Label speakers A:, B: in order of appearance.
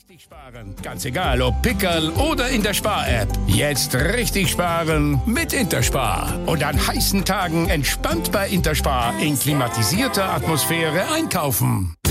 A: Richtig sparen. Ganz egal, ob Pickerl oder in der Spar-App. Jetzt richtig sparen mit Interspar. Und an heißen Tagen entspannt bei Interspar in klimatisierter Atmosphäre einkaufen.